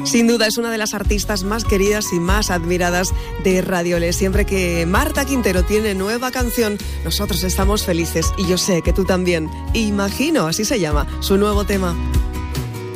Sin duda es una de las artistas más queridas y más admiradas de Radio Le. Siempre que Marta Quintero tiene nueva canción, nosotros estamos felices y yo sé que tú también. Imagino, así se llama, su nuevo tema.